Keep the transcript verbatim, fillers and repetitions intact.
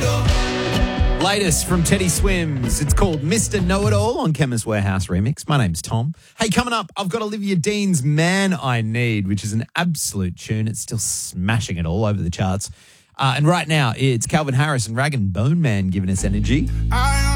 Latest from Teddy Swims. It's called Mister Know-It-All on Chemist Warehouse Remix. My name's Tom. Hey, coming up, I've got Olivia Dean's Man I Need, which is an absolute tune. It's still smashing it all over the charts. Uh, and right now, it's Calvin Harris and Rag and Bone Man giving us energy. I